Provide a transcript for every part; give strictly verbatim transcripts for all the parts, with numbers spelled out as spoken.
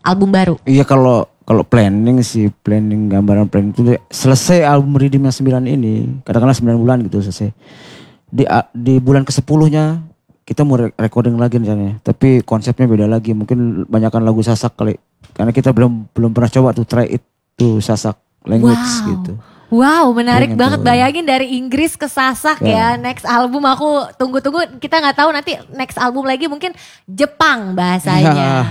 album baru? Iya kalau kalau planning sih, planning gambaran planning itu selesai album Redeem yang sembilan ini, katakanlah sembilan bulan gitu selesai. Di di bulan kesepuluhnya kita mau recording lagi rencananya, tapi konsepnya beda lagi, mungkin banyakkan lagu Sasak kali, karena kita belum belum pernah coba tuh try it tuh Sasak language Wow. gitu. Wow, menarik Pengen banget. tuh. Bayangin dari Inggris ke Sasak ya. Ya. Next album aku tunggu-tunggu. Kita nggak tahu nanti next album lagi mungkin Jepang bahasanya.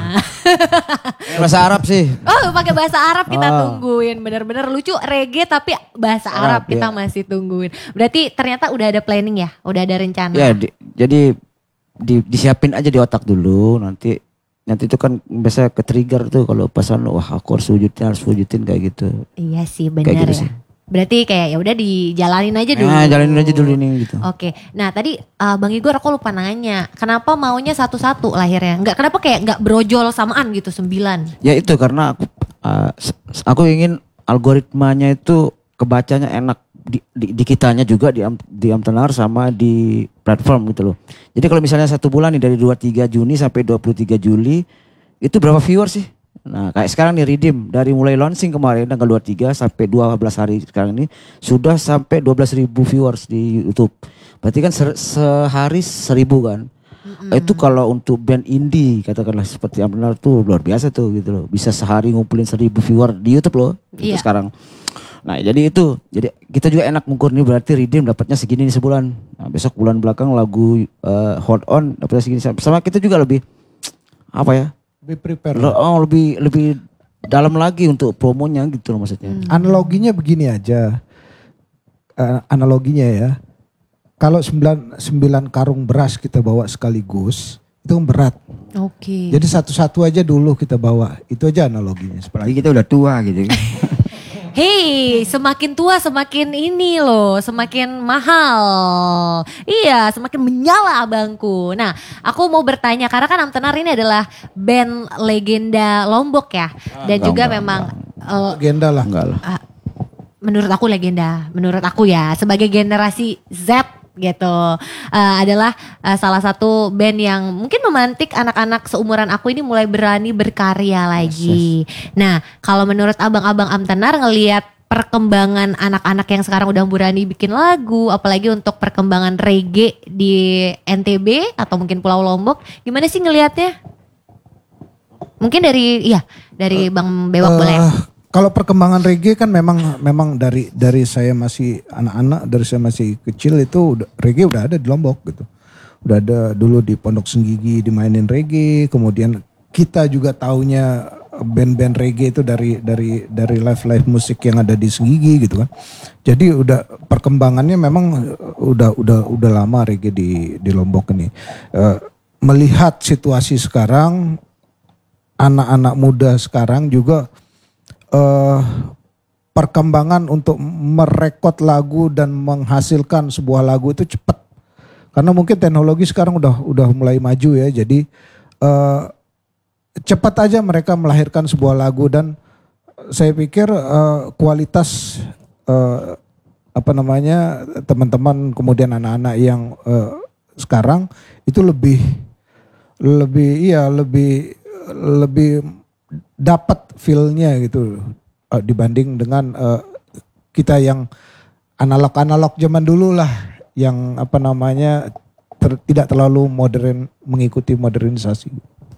Bahasa Arab sih. Oh, pakai bahasa Arab kita Oh. tungguin. Bener-bener lucu, reggae tapi bahasa Arab, Arab, kita ya. masih tungguin. Berarti ternyata udah ada planning ya, udah ada rencana. Ya, di, jadi di, disiapin aja di otak dulu, nanti nanti itu kan biasa ke trigger tuh kalau pasan wah aku harus wujudin harus wujudin kayak gitu. Iya sih, benar Kayak gitu ya. sih. Berarti kayak ya udah dijalanin aja dulu. Nah, jalanin aja dulu ini gitu. Oke, nah tadi uh, Bang Igor aku lupa nanya, kenapa maunya satu-satu lahirnya? Enggak, kenapa kayak nggak brojol samaan gitu sembilan? Ya itu karena aku uh, aku ingin algoritmanya itu kebacanya enak di, di, di kitanya juga di Am- di Amtenar sama di platform gitu loh. Jadi kalau misalnya satu bulan nih dari dua puluh tiga Juni sampai dua puluh tiga Juli itu berapa viewers sih? Nah kayak sekarang nih Redeem dari mulai launching kemarin tanggal dua puluh tiga sampai dua belas hari sekarang ini sudah sampai dua belas ribu viewers di YouTube. Berarti kan se- sehari seribu kan. Mm-hmm. Itu kalau untuk band indie katakanlah seperti Amtenar tuh luar biasa tuh gitu loh. Bisa sehari ngumpulin seribu viewer di YouTube loh. Gitu Iya. sekarang. Nah jadi itu, jadi kita juga enak mengukur nih berarti Redeem dapatnya segini nih sebulan. Nah besok bulan belakang lagu uh, Hold On dapatnya segini. Sama kita juga lebih apa ya? Lebih prepare. Le- oh, lebih lebih dalam lagi untuk promonya gitu loh maksudnya. Hmm. Analoginya begini aja. Uh, analoginya ya. Kalau sembilan, sembilan karung beras kita bawa sekaligus, itu kan berat. Oke. Jadi satu-satu aja dulu kita bawa. Itu aja analoginya. Apalagi kita udah tua gitu. Hei, semakin tua semakin ini loh, semakin mahal. Iya, semakin menyala abangku. Nah, aku mau bertanya karena kan Amtenar ini adalah band legenda Lombok ya. Dan enggak, juga enggak, memang eh, Agenda lah. Enggak lah. ah, menurut aku legenda, menurut aku ya sebagai generasi Z gitu eh, adalah eh, salah satu band yang mungkin memantik anak-anak seumuran aku ini mulai berani berkarya lagi. Nah, kalau menurut abang-abang Amtenar ngelihat perkembangan anak-anak yang sekarang udah berani bikin lagu, apalagi untuk perkembangan reggae di N T B atau mungkin Pulau Lombok, gimana sih ngelihatnya? Mungkin dari ya dari Bang Bewak Eh, boleh. Kalau perkembangan reggae kan memang memang dari dari saya masih anak-anak, dari saya masih kecil itu udah, reggae udah ada di Lombok gitu. Udah ada dulu di Pondok Senggigi dimainin reggae, kemudian kita juga taunya band-band reggae itu dari dari dari live-live musik yang ada di Senggigi gitu kan. Jadi udah perkembangannya memang udah udah udah lama reggae di di Lombok ini. Eh, melihat situasi sekarang, anak-anak muda sekarang juga Uh, perkembangan untuk merekod lagu dan menghasilkan sebuah lagu itu cepat karena mungkin teknologi sekarang udah udah mulai maju ya, jadi uh, cepat aja mereka melahirkan sebuah lagu dan saya pikir uh, kualitas uh, apa namanya teman-teman kemudian anak-anak yang uh, sekarang itu lebih lebih iya lebih lebih dapat feel-nya gitu uh, dibanding dengan uh, kita yang analog-analog zaman dulu lah yang apa namanya ter, tidak terlalu modern mengikuti modernisasi.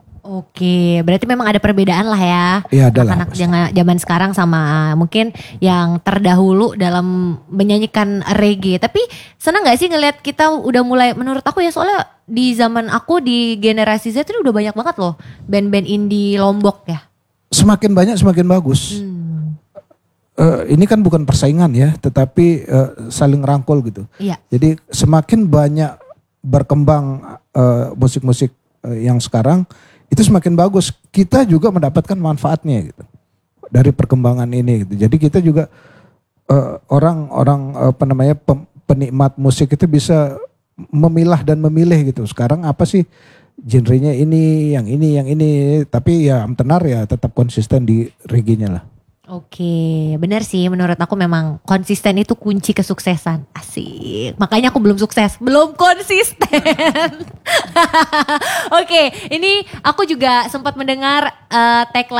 Oke, berarti memang ada perbedaan lah ya. Iya, ada lah, anak-anak pasti. zaman zaman sekarang sama mungkin yang terdahulu dalam menyanyikan reggae. Tapi senang gak sih ngelihat kita udah mulai, menurut aku ya soalnya di zaman aku di generasi Z itu udah banyak banget loh band-band indie Lombok ya. Semakin banyak semakin bagus. Hmm. Uh, ini kan bukan persaingan ya, tetapi uh, saling rangkul gitu. Iya. Jadi semakin banyak berkembang uh, musik-musik uh, yang sekarang itu semakin bagus. Kita juga mendapatkan manfaatnya gitu dari perkembangan ini gitu. Jadi kita juga uh, orang-orang apa namanya pem, penikmat musik itu bisa memilah dan memilih gitu. Sekarang apa sih genrenya ini, yang ini, yang ini. Tapi ya Amtenar ya tetap konsisten di reggae-nya lah. Oke, benar sih menurut aku memang konsisten itu kunci kesuksesan. Asik. Makanya aku belum sukses, belum konsisten. Oke, ini aku juga sempat mendengar uh, tagline